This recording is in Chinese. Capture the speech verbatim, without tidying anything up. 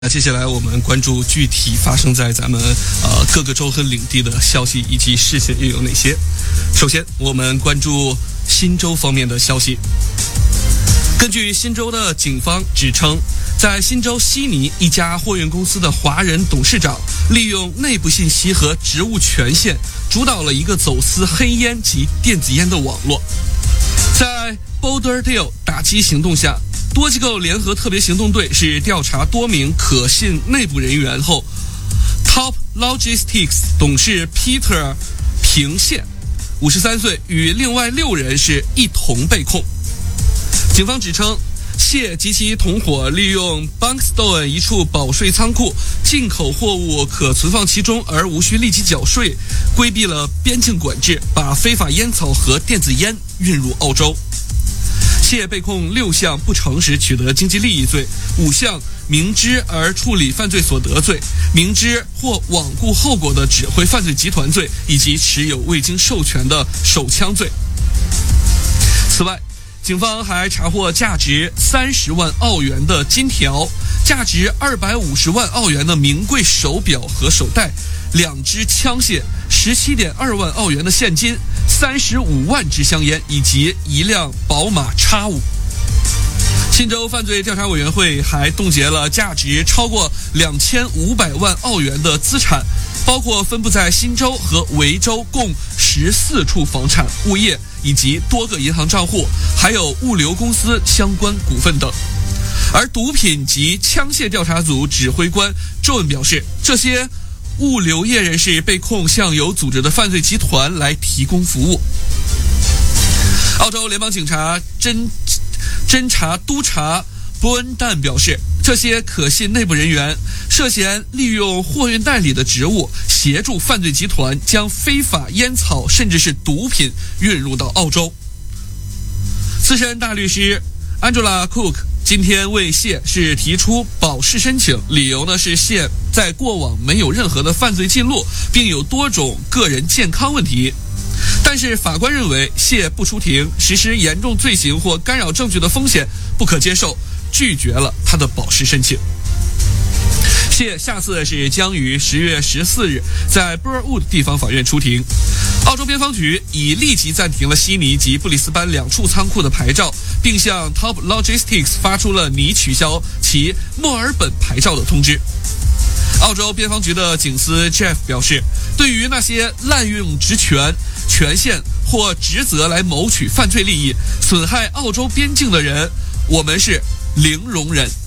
那接下来我们关注具体发生在咱们呃各个州和领地的消息以及事情又有哪些。首先，我们关注新州方面的消息。根据新州的警方指称，在新州悉尼一家货运公司的华人董事长利用内部信息和职务权限，主导了一个走私黑烟及电子烟的网络。在 Boulderdale 打击行动下，多机构联合特别行动队是调查多名可信内部人员后 ，Top Logistics 董事 Peter 平谢，五十三岁，与另外六人是一同被控。警方指称，谢及其同伙利用 Bankstown 一处保税仓库，进口货物可存放其中而无需立即缴税，规避了边境管制，把非法烟草和电子烟运入澳洲。谢被控六项不诚实取得经济利益罪，五项明知而处理犯罪所得罪，明知或罔顾后果的指挥犯罪集团罪，以及持有未经授权的手枪罪。此外，警方还查获价值三十万澳元的金条，价值二百五十万澳元的名贵手表和手袋，两支枪械，十七点二万澳元的现金，三十五万支香烟以及一辆宝马 X 五。新州犯罪调查委员会还冻结了价值超过两千五百万澳元的资产，包括分布在新州和维州共十四处房产、物业以及多个银行账户，还有物流公司相关股份等。而毒品及枪械调查组指挥官周文表示，这些物流业人士被控向有组织的犯罪集团来提供服务。澳洲联邦警察侦侦查督察伯恩旦表示，这些可信内部人员涉嫌利用货运代理的职务，协助犯罪集团将非法烟草甚至是毒品运入到澳洲。资深大律师 Angela Cook 今天为谢是提出保释申请，理由呢是谢在过往没有任何的犯罪记录，并有多种个人健康问题。但是法官认为谢不出庭，实施严重罪行或干扰证据的风险不可接受，拒绝了他的保释申请。谢下次是将于十月十四日在 Burwood 地方法院出庭。澳洲边防局已立即暂停了悉尼及布里斯班两处仓库的牌照，并向 Top Logistics 发出了拟取消其墨尔本牌照的通知。澳洲边防局的警司 Jeff 表示，对于那些滥用职权、权限或职责来谋取犯罪利益、损害澳洲边境的人，我们是零容忍。